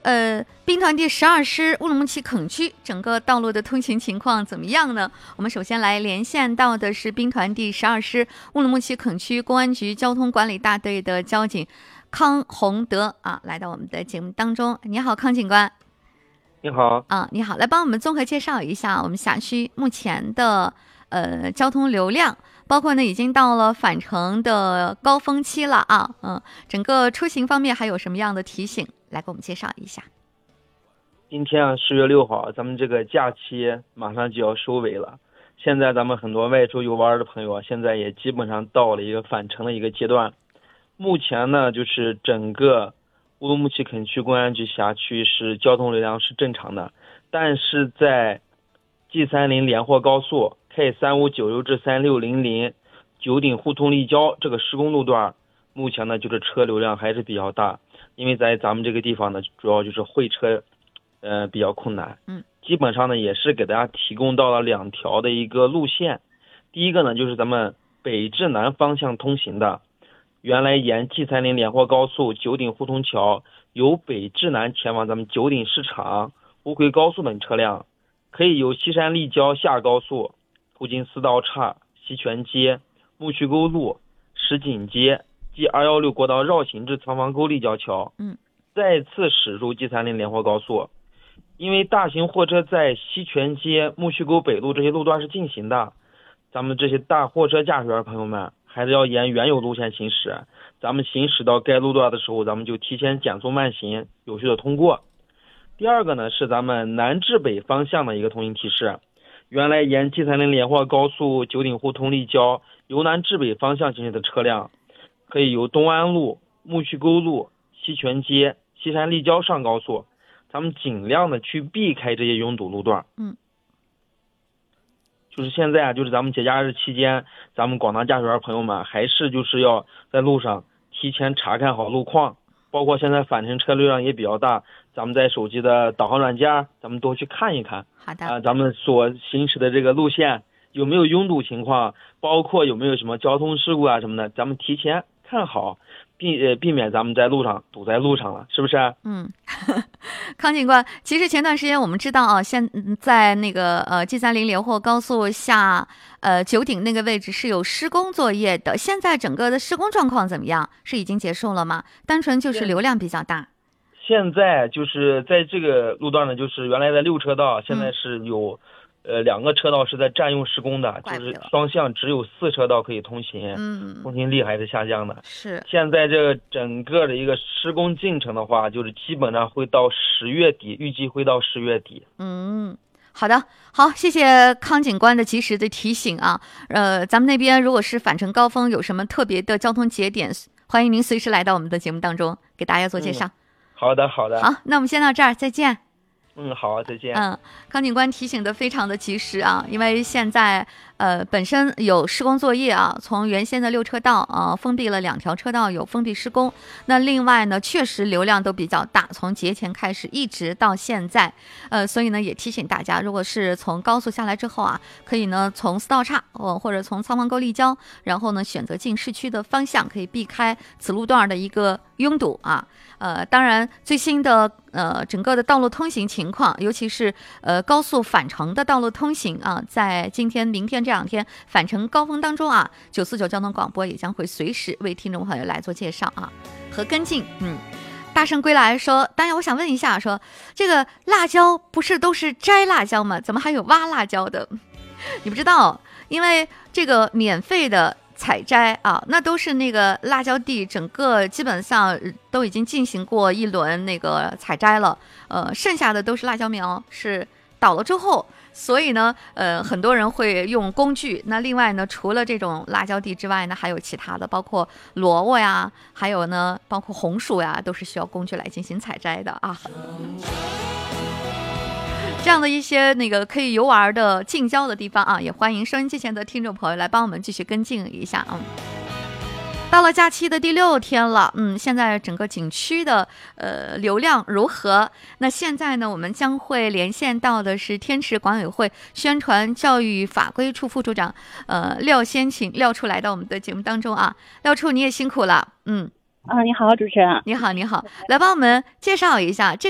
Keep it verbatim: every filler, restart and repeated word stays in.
呃，兵团第十二师乌鲁木齐垦区整个道路的通行情况怎么样呢？我们首先来连线到的是兵团第十二师乌鲁木齐垦区公安局交通管理大队的交警康洪德啊，来到我们的节目当中。你好，康警官。 你好。 啊，你好，来帮我们综合介绍一下我们辖区目前的呃交通流量，包括呢已经到了返程的高峰期了啊，嗯，整个出行方面还有什么样的提醒，来给我们介绍一下。 今天啊，十月六号，咱们这个假期马上就要收尾了。现在咱们很多外出游玩的朋友啊，现在也基本上到了一个返程的一个阶段。目前呢，就是整个乌鲁木齐垦区公安局辖区是交通流量是正常的，但是在 G 三零 连霍高速 K 三五九六至三六零零 九鼎互通立交这个施工路段，目前呢就是车流量还是比较大，因为在咱们这个地方呢，主要就是会车呃比较困难。 嗯， 基本上呢也是给大家提供到了两条的一个路线。第一个呢就是咱们北至南方向通行的，原来沿 G 三零 连霍高速九鼎互通桥由北至南前往咱们九鼎市场、乌回高速等车辆，可以由西山立交下高速、途经四道岔、西泉街、木须沟路、石锦街、G 二一六国道绕行至仓房沟立交桥， 嗯， 再次驶入 G 三零 连霍高速。因为大型货车在西泉街、木须沟北路这些路段是进行的，咱们这些大货车驾驶员朋友们还是要沿原有路线行驶。咱们行驶到该路段的时候，咱们就提前减速慢行，有序的通过。第二个呢是咱们南至北方向的一个通行提示，原来沿 G 三零 连霍高速九鼎互通立交由南至北方向行驶的车辆，可以由东安路、木须沟路、西泉街、西山立交上高速，咱们尽量的去避开这些拥堵路段。 嗯， 就是现在啊，就是咱们节假日期间，咱们广大驾驶员朋友们还是就是要在路上提前查看好路况，包括现在返程车流量也比较大，咱们在手机的导航软件咱们多去看一看。 好的。 啊、呃，咱们所行驶的这个路线有没有拥堵情况，包括有没有什么交通事故啊什么的，咱们提前看好，避呃避免咱们在路上堵在路上了，是不是？ 嗯，康警官，其实前段时间我们知道啊，现在那个呃 G 三零 连霍高速下呃九鼎那个位置是有施工作业的，现在整个的施工状况怎么样？是已经结束了吗？单纯就是流量比较大。 现在就是在这个路段呢，就是原来的六车道，现在是有、嗯、呃两个车道是在占用施工的，就是双向只有四车道可以通行， 嗯， 通行力还是下降的。 是。 现在这个整个的一个施工进程的话，就是基本上会到十月底，预计会到十月底。 嗯。好的，好，谢谢康警官的及时的提醒啊。呃，咱们那边如果是返程高峰有什么特别的交通节点，欢迎您随时来到我们的节目当中，给大家做介绍。 嗯、好的，好的。 好，那我们先到这儿，再见。 嗯，好，再见。 嗯，康警官提醒的非常的及时啊，因为现在呃本身有施工作业啊，从原先的六车道啊封闭了两条车道有封闭施工，那另外呢确实流量都比较大，从节前开始一直到现在，呃所以呢也提醒大家，如果是从高速下来之后啊，可以呢从四道岔或或者从仓房沟立交，然后呢选择进市区的方向，可以避开此路段的一个拥堵啊。呃，当然最新的呃整个的道路通行情况，尤其是呃高速返程的道路通行啊，在今天、明天这两天返程高峰当中啊，九四九交通广播也将会随时为听众朋友来做介绍啊和跟进。嗯，大圣归来说，当然我想问一下，说这个辣椒不是都是摘辣椒吗？怎么还有挖辣椒的？你不知道，因为这个免费的采摘啊，那都是那个辣椒地整个基本上都已经进行过一轮那个采摘了，呃，剩下的都是辣椒苗是倒了之后，所以呢，呃，很多人会用工具。那另外呢，除了这种辣椒地之外呢，还有其他的，包括萝卜呀，还有呢，包括红薯呀，都是需要工具来进行采摘的啊。这样的一些那个可以游玩的近郊的地方啊，也欢迎收音机前的听众朋友来帮我们继续跟进一下啊。到了假期的第六天了，嗯，现在整个景区的呃流量如何？那现在呢，我们将会连线到的是天池管委会宣传教育法规处副处长呃廖先请廖处来到我们的节目当中啊。廖处你也辛苦了，嗯。 啊，你好，主持人。 你好，你好，来帮我们介绍一下这